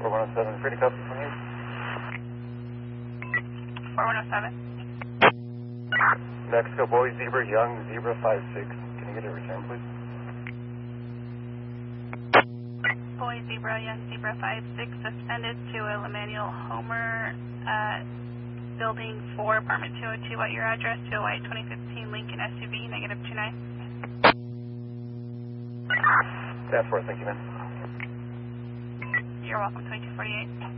4107, pretty copy from you. 4107. Mexico Boy Zebra, Young Zebra 56. Can you get a return, please? Boy Zebra, Young Zebra 56, suspended to Emmanuel Homer, Building 4, Apartment 202 at your address, to a white 2015 Lincoln SUV, negative 29. That's for it, thank you, man. You're welcome, 2248.